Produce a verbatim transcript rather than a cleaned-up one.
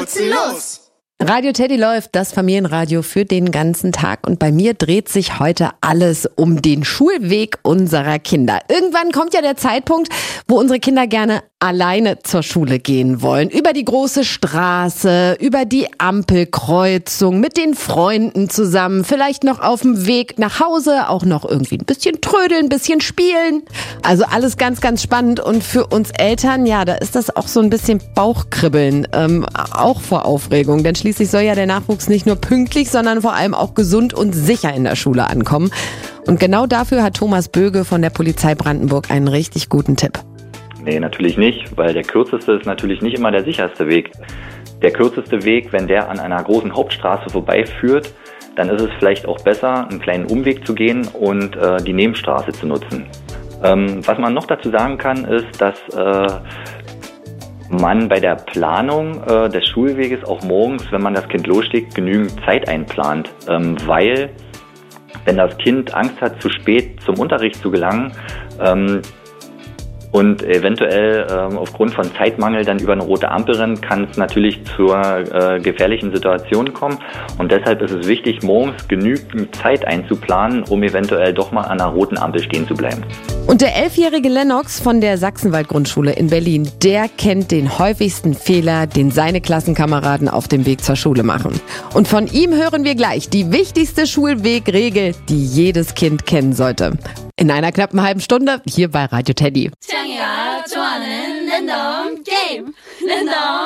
Was los? Radio Teddy läuft, das Familienradio für den ganzen Tag. Und bei mir dreht sich heute alles um den Schulweg unserer Kinder. Irgendwann kommt ja der Zeitpunkt, wo unsere Kinder gerne alleine zur Schule gehen wollen. Über die große Straße, über die Ampelkreuzung, mit den Freunden zusammen, vielleicht noch auf dem Weg nach Hause, auch noch irgendwie ein bisschen trödeln, ein bisschen spielen. Also alles ganz, ganz spannend. Und für uns Eltern, ja, da ist das auch so ein bisschen Bauchkribbeln, ähm, auch vor Aufregung. Denn schließlich soll ja der Nachwuchs nicht nur pünktlich, sondern vor allem auch gesund und sicher in der Schule ankommen. Und genau dafür hat Thomas Böge von der Polizei Brandenburg einen richtig guten Tipp. Nee, natürlich nicht, weil der kürzeste ist natürlich nicht immer der sicherste Weg. Der kürzeste Weg, wenn der an einer großen Hauptstraße vorbeiführt, dann ist es vielleicht auch besser, einen kleinen Umweg zu gehen und äh, die Nebenstraße zu nutzen. Ähm, was man noch dazu sagen kann, ist, dass äh, man bei der Planung äh, des Schulweges auch morgens, wenn man das Kind losschickt, genügend Zeit einplant, ähm, weil wenn das Kind Angst hat, zu spät zum Unterricht zu gelangen, ähm, und eventuell ähm, aufgrund von Zeitmangel dann über eine rote Ampel rennt, kann es natürlich zur äh, gefährlichen Situation kommen. Und deshalb ist es wichtig, morgens genügend Zeit einzuplanen, um eventuell doch mal an einer roten Ampel stehen zu bleiben. Und der elfjährige Lennox von der Sachsenwald-Grundschule in Berlin, der kennt den häufigsten Fehler, den seine Klassenkameraden auf dem Weg zur Schule machen. Und von ihm hören wir gleich die wichtigste Schulwegregel, die jedes Kind kennen sollte. In einer knappen halben Stunde hier bei Radio Teddy. 창이가 좋아하는 랜덤 게임. 랜덤